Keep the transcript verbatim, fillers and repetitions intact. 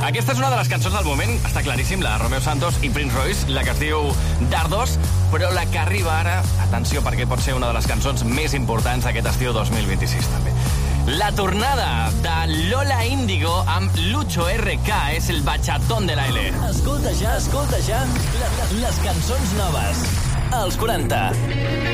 Aquesta és una de les cançons del moment, està claríssim, la de Romeo Santos i Prince Royce, la que es diu Dardos, però la que arriba ara, atenció, perquè pot ser una de les cançons més importants d'aquest estiu dos mil vint-i-sis, també. La tornada de Lola Índigo amb Lucho R K és el bachatón de la L. Escolta ja, escolta ja les cançons noves als quaranta.